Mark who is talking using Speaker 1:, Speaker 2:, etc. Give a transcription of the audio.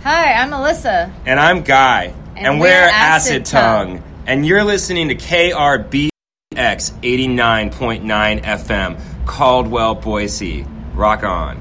Speaker 1: Hi, I'm Alyssa.
Speaker 2: And I'm Guy.
Speaker 1: And we're Acid Tongue.
Speaker 2: And you're listening to KRBX 89.9 FM, Caldwell, Boise. Rock on.